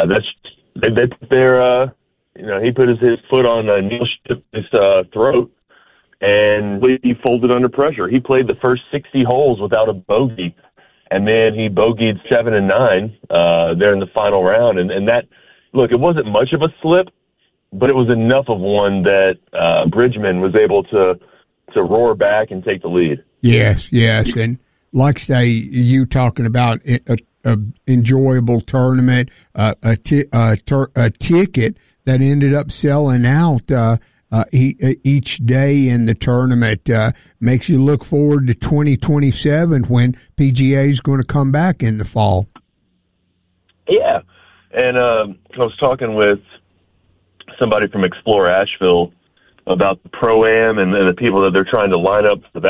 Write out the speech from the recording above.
they put their, he put his foot on Neil Ship's throat, and he folded under pressure. He played the first 60 holes without a bogey, and then he bogeyed 7 and 9 there in the final round. And that, look, it wasn't much of a slip, but it was enough of one that Bridgman was able to roar back and take the lead. Yes, and like say you talking about a enjoyable tournament, a ticket that ended up selling out each day in the tournament makes you look forward to 2027 when PGA is going to come back in the fall. Yeah, and I was talking with somebody from Explore Asheville about the Pro-Am and the people that they're trying to line up for the